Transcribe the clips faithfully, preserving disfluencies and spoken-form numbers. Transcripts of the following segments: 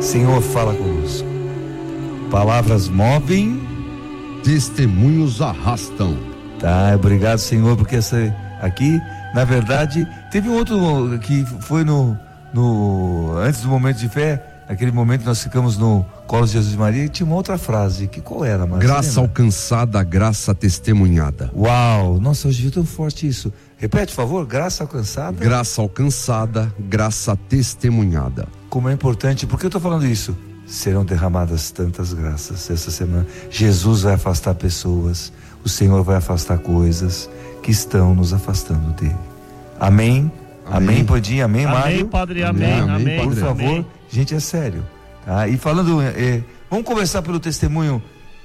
Senhor, fala conosco. Palavras movem, testemunhos arrastam. Tá, obrigado, Senhor, porque essa aqui, na verdade, teve um outro que foi no, no antes do momento de fé, aquele momento que nós ficamos no colo de Jesus e Maria, e tinha uma outra frase, que qual era? Mas graça alcançada, graça testemunhada. Uau, nossa, hoje é tão forte isso. Repete, por favor, graça alcançada. Graça alcançada, graça testemunhada. Como é importante, por que eu estou falando isso? Serão derramadas tantas graças essa semana. Jesus vai afastar pessoas, o Senhor vai afastar coisas que estão nos afastando dele. Amém? Amém, amém Pandinha? Amém, amém, Mário? Padre, amém, amém, amém, Por padre, favor, amém. Gente, é sério. Tá? E falando, é, vamos começar pelo testemunho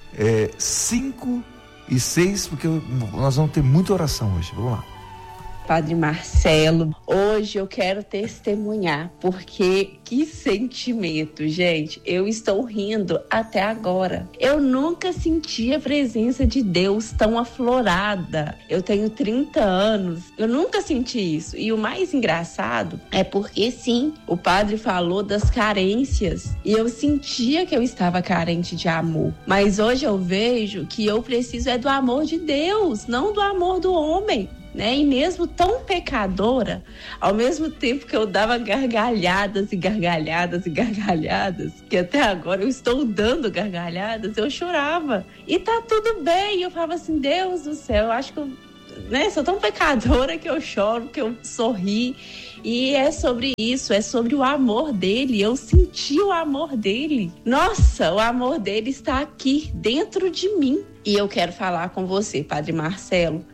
cinco e seis, porque nós vamos ter muita oração hoje. Vamos lá. Padre Marcelo, hoje eu quero testemunhar, porque que sentimento, gente, eu estou rindo até agora. Eu nunca senti a presença de Deus tão aflorada. Eu tenho trinta anos, eu nunca senti isso. E o mais engraçado é porque sim, o padre falou das carências e eu sentia que eu estava carente de amor. Mas hoje eu vejo que eu preciso é do amor de Deus, não do amor do homem. Né? E mesmo tão pecadora, ao mesmo tempo que eu dava gargalhadas e gargalhadas e gargalhadas, que até agora eu estou dando gargalhadas, eu chorava. E tá tudo bem. Eu falava assim, Deus do céu, eu acho que eu né, sou tão pecadora que eu choro, que eu sorri. E é sobre isso, é sobre o amor dele. Eu senti o amor dele. Nossa, o amor dele está aqui dentro de mim. E eu quero falar com você, Padre Marcelo.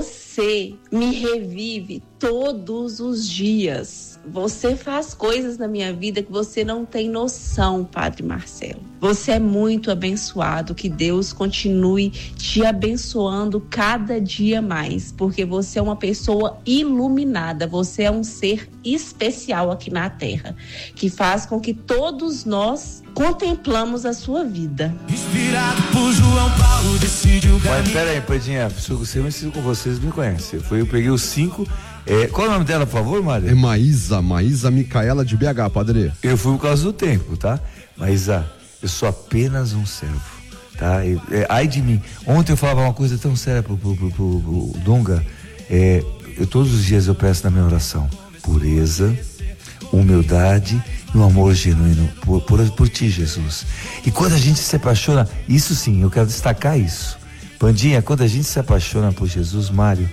Você me revive todos os dias. Você faz coisas na minha vida que você não tem noção, Padre Marcelo. Você é muito abençoado. Que Deus continue te abençoando cada dia mais, porque você é uma pessoa iluminada. Você é um ser especial aqui na Terra, que faz com que todos nós contemplamos a sua vida. Inspirado por João Paulo, decidiu. Mas pera aí, Padinha, se eu ensino com vocês, me conhecem. Eu, fui, eu peguei os cinco. É, qual é o nome dela, por favor, Mário? É Maísa, Maísa Micaela de B H, padre. Eu fui por causa do tempo, tá? Maísa, eu sou apenas um servo, tá? Eu, é, ai de mim. Ontem eu falava uma coisa tão séria pro, pro, pro, pro, pro Dunga. É, eu, todos os dias eu peço na minha oração pureza, humildade e um amor genuíno por, por, por ti, Jesus. E quando a gente se apaixona, isso sim, eu quero destacar isso. Pandinha, quando a gente se apaixona por Jesus, Mário,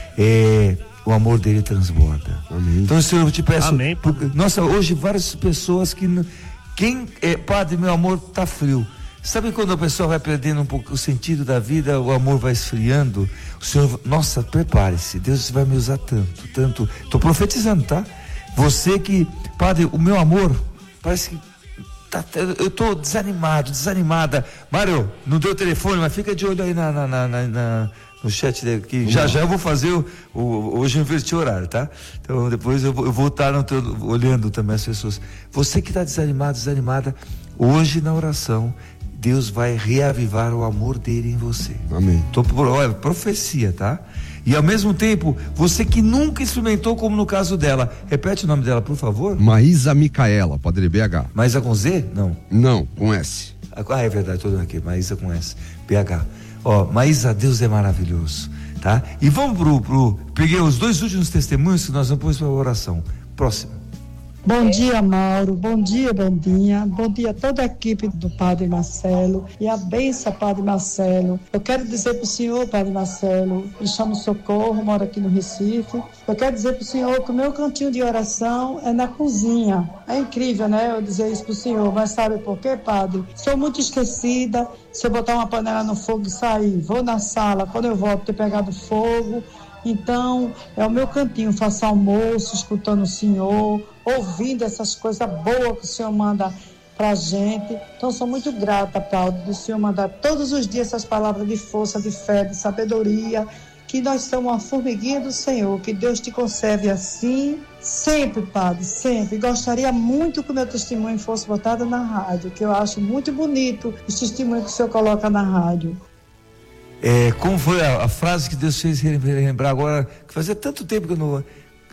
é, o amor dele transborda. Amém. Então, Senhor, eu te peço. Amém, por, nossa, hoje várias pessoas que. Quem é, Padre, meu amor tá frio. Sabe quando a pessoa vai perdendo um pouco o sentido da vida, o amor vai esfriando? O Senhor, nossa, prepare-se, Deus vai me usar tanto, tanto. Tô profetizando, tá? Você que, Padre, o meu amor, parece que tá, eu tô desanimado, desanimada. Mário, não deu telefone, mas fica de olho aí na, na, na, na no chat dele, que já já eu vou fazer o, o hoje eu inverti o horário, tá? Então depois eu vou, eu vou estar no teu, olhando também as pessoas. Você que está desanimado, desanimada, hoje na oração Deus vai reavivar o amor dele em você. Amém. Tô, olha, profecia, tá? E ao mesmo tempo, você que nunca experimentou, como no caso dela, repete o nome dela, por favor. Maísa Micaela, padre B H. Maísa com Z? Não. Não, com S. Ah, é verdade, tô dando aqui, Maísa com S, B H. Ó, Maísa, Deus é maravilhoso, tá? E vamos pro, pro peguei os dois últimos testemunhos que nós vamos pôr para a oração. Próximo. Bom dia, Mauro. Bom dia, Bandinha. Bom dia a toda a equipe do Padre Marcelo. E a benção, Padre Marcelo. Eu quero dizer para o senhor, Padre Marcelo, me chamo Socorro, moro aqui no Recife. Eu quero dizer para o senhor que o meu cantinho de oração é na cozinha. É incrível, né? Eu dizer isso para o senhor, mas sabe por quê, Padre? Sou muito esquecida. Se eu botar uma panela no fogo e sair, vou na sala. Quando eu volto, ter pegado fogo. Então, é o meu cantinho, faço almoço, escutando o Senhor, ouvindo essas coisas boas que o Senhor manda pra gente. Então, sou muito grata, Paulo, do Senhor mandar todos os dias essas palavras de força, de fé, de sabedoria, que nós somos uma formiguinha do Senhor, que Deus te conserve assim, sempre, Padre, sempre. Gostaria muito que o meu testemunho fosse botado na rádio, que eu acho muito bonito os testemunhos que o Senhor coloca na rádio. É, como foi a, a frase que Deus fez relembrar agora, que fazia tanto tempo que eu não,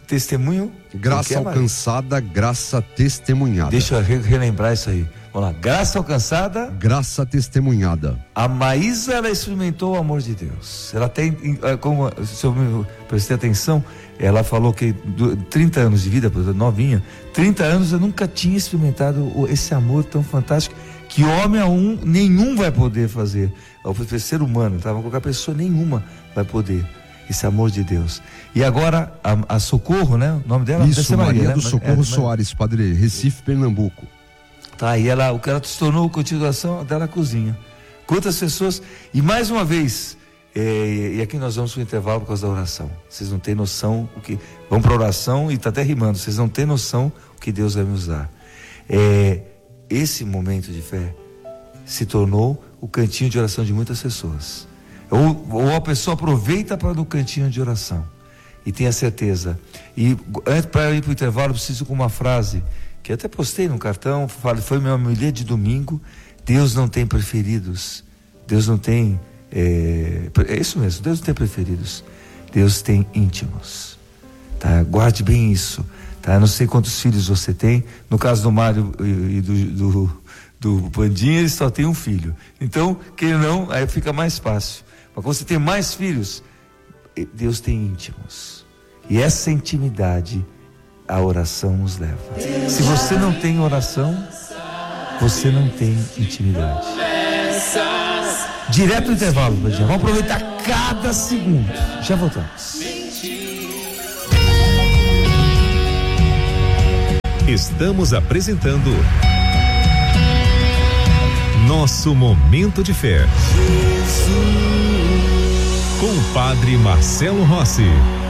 testemunho. Graça alcançada, graça testemunhada. Deixa eu re- relembrar isso aí. Vamos lá. Graça alcançada. Graça testemunhada. A Maísa, ela experimentou o amor de Deus. Ela tem, como se eu prestei atenção, ela falou que trinta anos de vida, novinha, trinta anos eu nunca tinha experimentado esse amor tão fantástico que homem a um, nenhum vai poder fazer. O ser humano, tá? Qualquer pessoa nenhuma vai poder. Esse amor de Deus. E agora, a, a Socorro, né? O nome dela? Isso, Maria, Maria do né? Socorro é, Soares, Padre, Recife, Pernambuco. Tá, e ela, o que ela se tornou continuação dela cozinha. Quantas pessoas, e mais uma vez, é, e aqui nós vamos para o intervalo por causa da oração. Vocês não têm noção o que. Vamos para a oração e está até rimando, vocês não têm noção o que Deus vai me usar. É, esse momento de fé se tornou o cantinho de oração de muitas pessoas. Ou, ou a pessoa aproveita para no cantinho de oração e tenha certeza. E antes, para ir para o intervalo, eu preciso com uma frase que até postei no cartão, foi minha homilia de domingo. Deus não tem preferidos. Deus não tem é, é isso mesmo, Deus não tem preferidos. Deus tem íntimos, tá? Guarde bem isso, tá? Não sei quantos filhos você tem. No caso do Mário e, e do, do, do Pandinha, ele só tem um filho. Então, quem não, aí fica mais fácil. Mas quando você tem mais filhos, Deus tem íntimos. E essa intimidade, a oração nos leva. Se você não tem oração, você não tem intimidade. Direto no intervalo, Padinha. Vamos aproveitar cada segundo. Já voltamos. Estamos apresentando Nosso Momento de Fé. Com o Padre Marcelo Rossi.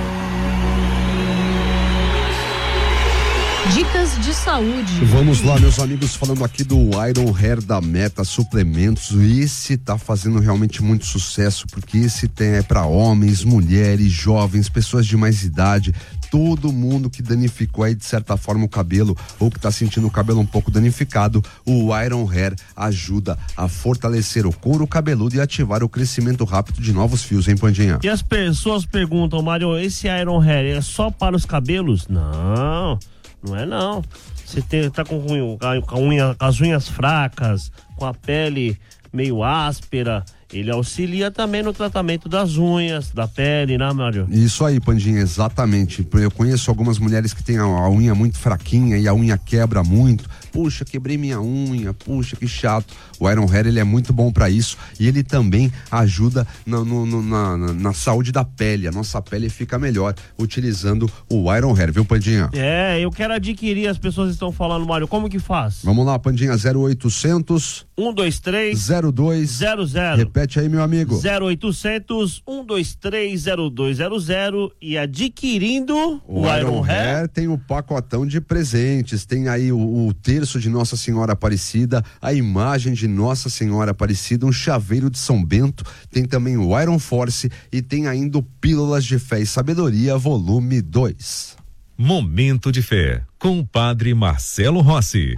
Dicas de saúde. Vamos lá, meus amigos, falando aqui do Iron Hair da Meta Suplementos. Esse tá fazendo realmente muito sucesso, porque esse tem, é para homens, mulheres, jovens, pessoas de mais idade, todo mundo que danificou aí de certa forma o cabelo ou que tá sentindo o cabelo um pouco danificado. O Iron Hair ajuda a fortalecer o couro cabeludo e ativar o crescimento rápido de novos fios, hein, Pandinha? E as pessoas perguntam, Mário, esse Iron Hair é só para os cabelos? Não. Não é não. Você tem, tá com, com, a unha, com as unhas fracas, com a pele meio áspera, ele auxilia também no tratamento das unhas, da pele, né, Mário? Isso aí, Pandinha, exatamente. Eu conheço algumas mulheres que têm a, a unha muito fraquinha e a unha quebra muito. Puxa, quebrei minha unha, puxa, que chato. O Iron Hair, ele é muito bom para isso e ele também ajuda na, no, no, na, na, na saúde da pele. A nossa pele fica melhor utilizando o Iron Hair, viu, Pandinha? É, eu quero adquirir, as pessoas estão falando, Mário, como que faz? Vamos lá, Pandinha, zero oitocentos um dois três zero dois zero zero. Repete aí, meu amigo. zero oitocentos um dois três zero dois zero zero e adquirindo o, o Iron, Iron Hair, Hair tem o pacotão de presentes, tem aí o, o terço de Nossa Senhora Aparecida, a imagem de Nossa Senhora Aparecida, um chaveiro de São Bento, tem também o Iron Force e tem ainda o Pílulas de Fé e Sabedoria, volume dois. Momento de Fé, com o Padre Marcelo Rossi.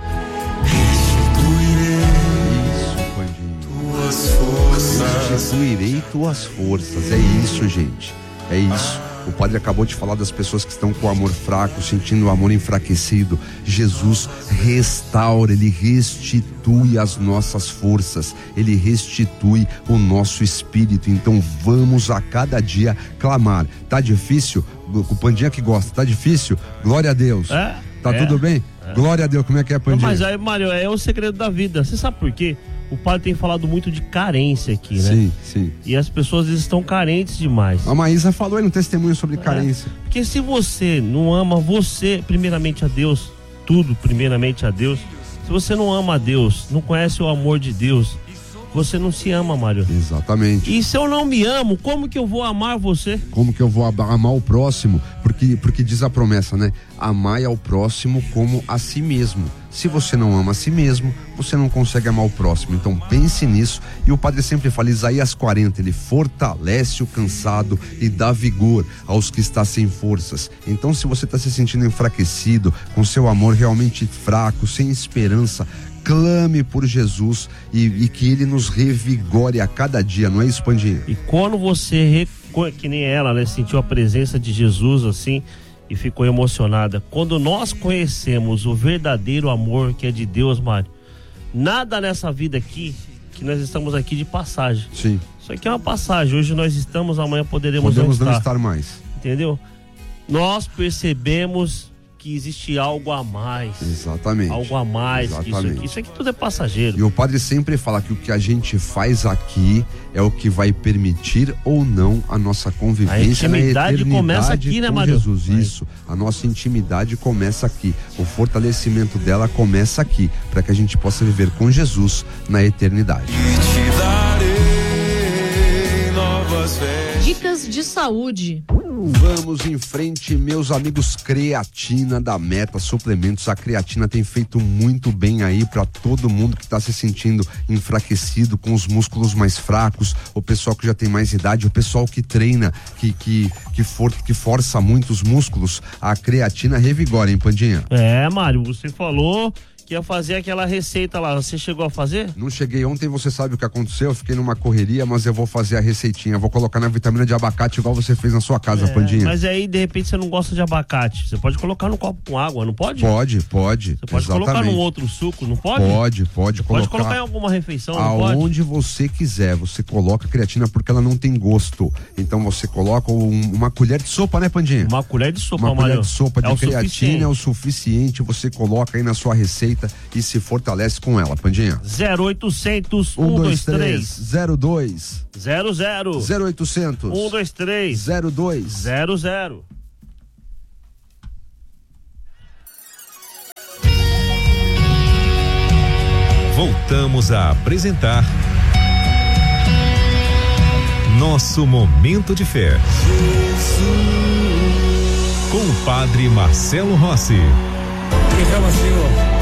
Restituirei tuas forças, é isso, gente, é isso. O padre acabou de falar das pessoas que estão com o amor fraco, sentindo o amor enfraquecido. Jesus restaura, ele restitui as nossas forças, ele restitui o nosso espírito. Então vamos a cada dia clamar. Tá difícil? O Pandinha que gosta, tá difícil? Glória a Deus. É, tá é, tudo bem? É. Glória a Deus, como é que é, Pandinha? Mas aí, Mário, é o segredo da vida. Você sabe por quê? O padre tem falado muito de carência aqui, né? Sim, sim. E as pessoas estão carentes demais. A Maísa falou aí no testemunho sobre é, carência. Porque se você não ama você, primeiramente a Deus, tudo primeiramente a Deus, se você não ama a Deus, não conhece o amor de Deus, você não se ama, Mário. Exatamente. E se eu não me amo, como que eu vou amar você? Como que eu vou amar o próximo? Porque, porque diz a promessa, né? Amai ao próximo como a si mesmo. Se você não ama a si mesmo, você não consegue amar o próximo. Então pense nisso. E o padre sempre fala, Isaías quarenta, ele fortalece o cansado e dá vigor aos que estão sem forças. Então, se você está se sentindo enfraquecido, com seu amor realmente fraco, sem esperança, clame por Jesus e, e que ele nos revigore a cada dia, não é isso, Pandinha? E quando você, que nem ela, né, sentiu a presença de Jesus assim, e ficou emocionada. Quando nós conhecemos o verdadeiro amor que é de Deus, Mário, nada nessa vida aqui, que nós estamos aqui de passagem. Sim. Isso aqui é uma passagem. Hoje nós estamos, amanhã poderemos Podemos não não estar. estar mais. Entendeu? Nós percebemos que existe algo a mais. Exatamente. Algo a mais. Que isso, aqui, isso aqui tudo é passageiro. E o padre sempre fala que o que a gente faz aqui é o que vai permitir ou não a nossa convivência na eternidade. A intimidade começa aqui, né, Mário? Jesus, isso. A nossa intimidade começa aqui. O fortalecimento dela começa aqui, para que a gente possa viver com Jesus na eternidade. Te darei novas festas. Dicas de saúde. Vamos em frente, meus amigos. Creatina da Meta Suplementos. A creatina tem feito muito bem aí para todo mundo que está se sentindo enfraquecido, com os músculos mais fracos, o pessoal que já tem mais idade, o pessoal que treina, que que que, for, que força muito os músculos. A creatina revigora, hein, Pandinha? É, Mário, você falou que ia fazer aquela receita lá, você chegou a fazer? Não cheguei ontem, você sabe o que aconteceu, eu fiquei numa correria, mas eu vou fazer a receitinha, vou colocar na vitamina de abacate igual você fez na sua casa, é, Pandinha. Mas aí, de repente, você não gosta de abacate, você pode colocar no copo com água, não pode? Pode, pode. Você pode exatamente. colocar num outro suco, não pode? Pode, pode colocar. Pode colocar em alguma refeição, não pode? Aonde você quiser, você coloca a creatina porque ela não tem gosto, então você coloca um, uma colher de sopa, né, Pandinha? Uma colher de sopa, Uma Mário. colher de sopa de é creatina é o suficiente, você coloca aí na sua receita e se fortalece com ela, Pandinha. zero oitocentos, um dois três, zero dois zero zero zero oitocentos, um dois três, zero dois zero zero. Voltamos a apresentar Nosso Momento de Fé com o Padre Marcelo Rossi. Então, Senhor,